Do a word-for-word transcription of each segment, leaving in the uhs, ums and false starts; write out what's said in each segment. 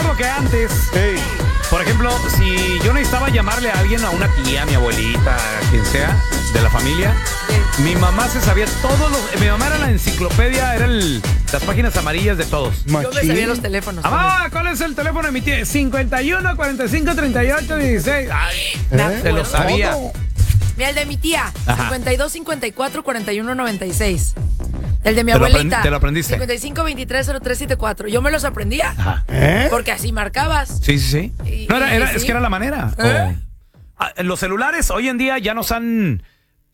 acuerdo que antes, Hey. por ejemplo, si yo necesitaba llamarle a alguien, a una tía, a mi abuelita, a quien sea, de la familia, Sí. mi mamá se sabía todos los... Mi mamá era la enciclopedia, era el, las páginas amarillas de todos. Yo me Machín. sabía los teléfonos. Mamá, ¿cuál es el teléfono de mi tía? cincuenta y uno, cuarenta y cinco, treinta y ocho, dieciséis. Ay, Me ¿Eh? acuerdo. se lo sabía. Todo. Mira, el de mi tía, Ajá. cincuenta y dos, cincuenta y cuatro, cuarenta y uno, noventa y seis. El de mi ¿Te lo abuelita. aprendi- te lo aprendiste? cincuenta y cinco, veintitrés, cero tres, setenta y cuatro. Yo me los aprendía. Ajá. ¿Eh? Porque así marcabas. Sí, sí, sí. Y- No, era, y- era- y es sí. que era la manera. ¿Eh? Ah, los celulares hoy en día ya nos han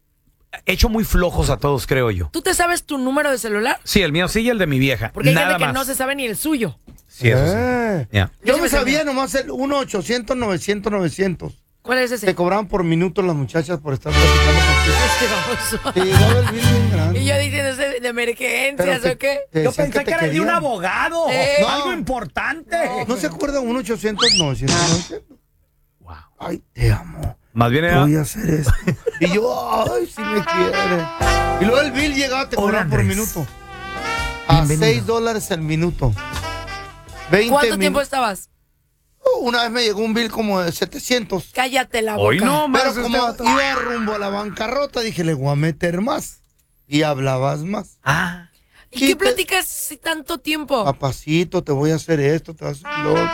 hecho muy flojos a todos, creo yo. ¿Tú te sabes tu número de celular? Sí, el mío sí y el de mi vieja. Porque hay Nada gente que más. no se sabe ni el suyo. Sí, eso sí. Eh. Ya. Yo Yo me sí me sabía sabía. nomás el uno ochocientos, novecientos, novecientos. ¿Cuál es Te ese? cobraban por minuto las muchachas por estar platicando contigo. Este baboso. Te llegaba el bill bien grande. Y yo diciendo ese de Pero emergencias te- o qué. te Yo decían pensé que, te era de un querían. abogado. Eh. Algo No. importante. ¿No se acuerda uno ochocientos, novecientos, novecientos? Wow. Ay, te amo. Más bien era... Voy a hacer esto. Y yo, ay, si me quiere. Y luego el bill llegaba, te Hola, cobraban por Andrés. minuto. A Bienvenido. seis dólares el minuto. veinte ¿Cuánto minu- tiempo estabas? Una vez me llegó un bill como de setecientos. Cállate la boca. Hoy no, más Pero este como vato. iba rumbo a la bancarrota, dije, le voy a meter más. Y hablabas más. Ah. ¿Y qué Quita- platicas si tanto tiempo? Papacito, te voy a hacer esto, te vas a hacer lo otro.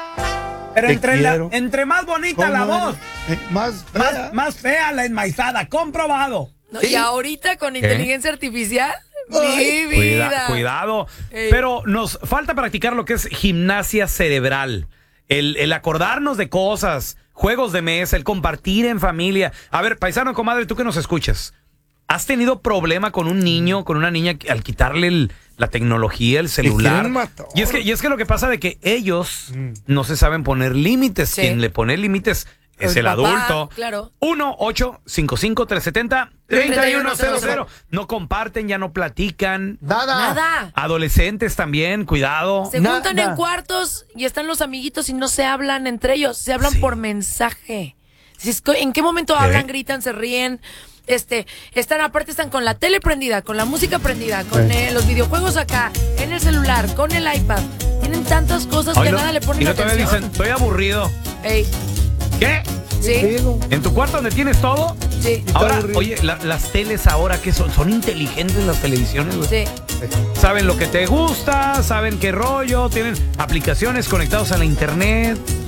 Pero Te entre, la- quiero. entre más bonita la ¿Cómo voz, eres? Eh, más fea. más, más fea la enmaizada. Comprobado. No, sí. Y ahorita con inteligencia artificial, Ay. mi Cuida- vida. cuidado. Ey. Pero nos falta practicar lo que es gimnasia cerebral. El, el acordarnos de cosas, juegos de mesa, el compartir en familia. A ver, paisano, comadre, tú que nos escuchas, ¿has tenido problema con un niño, con una niña que- al quitarle el- la tecnología, el celular? quieren matar. Y es que, y es que lo que pasa de que ellos no se saben poner límites. Sí. Quien le pone límites es El el, papá, adulto. claro. uno ocho cinco cinco, tres siete cero, tres uno cero cero. No comparten, ya no platican. Nada. Nada. Adolescentes también, cuidado. Se Nada. juntan en cuartos y están los amiguitos y no se hablan entre ellos, se hablan Sí. por mensaje. Si es que- ¿En qué momento hablan, gritan, se ríen? Este, están aparte están con la tele prendida, con la música prendida, con Sí. eh, los videojuegos acá, en el celular, con el iPad. Tienen tantas cosas Ay, que no, nada le ponen y no todavía atención. dicen, estoy aburrido. Ey, ¿Qué? sí, Digo, ¿En tu cuarto donde tienes todo? sí, Ahora, aburrido. oye, la- las teles ahora, ¿qué son? Son inteligentes las televisiones, güey. sí. Saben lo que te gusta, saben qué rollo, tienen aplicaciones conectadas a la internet.